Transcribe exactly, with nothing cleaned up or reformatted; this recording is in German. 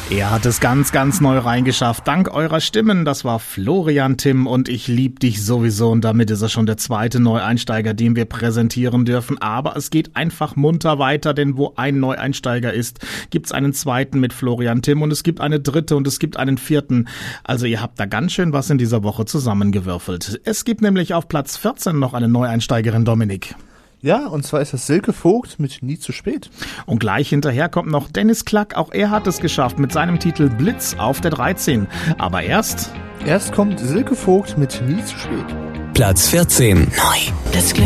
Er hat es ganz, ganz neu reingeschafft. Dank eurer Stimmen. Das war Florian Timm und ich lieb dich sowieso. Und damit ist er schon der zweite Neueinsteiger, den wir präsentieren dürfen. Aber es geht einfach munter weiter, denn wo ein Neueinsteiger ist, gibt's einen zweiten mit Florian Timm und es gibt eine dritte und es gibt einen vierten. Also ihr habt da ganz schön was in dieser Woche zusammengewürfelt. Es gibt nämlich auf Platz vierzehn noch eine Neueinsteigerin, Dominik. Ja, und zwar ist das Silke Vogt mit Nie zu spät. Und gleich hinterher kommt noch Dennis Klack. Auch er hat es geschafft mit seinem Titel Blitz auf der dreizehn. Aber erst... Erst kommt Silke Vogt mit Nie zu spät. Platz vierzehn. Neu. Das